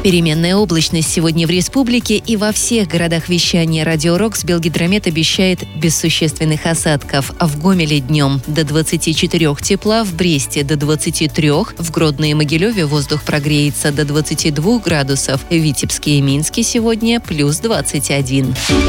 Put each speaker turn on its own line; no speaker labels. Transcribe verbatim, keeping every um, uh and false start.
Переменная облачность сегодня в республике и во всех городах вещания «Радио Рокс» Белгидромет обещает без существенных осадков. В Гомеле днем до двадцати четырёх тепла, в Бресте до двадцати трёх, в Гродно и Могилеве воздух прогреется до двадцати двух градусов, в Витебске и Минске сегодня плюс двадцать один.